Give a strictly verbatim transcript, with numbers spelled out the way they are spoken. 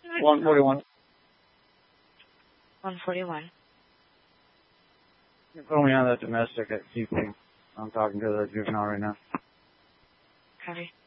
one forty-one. one forty-one. You put me on that domestic at C P. I'm talking to the juvenile right now. Copy.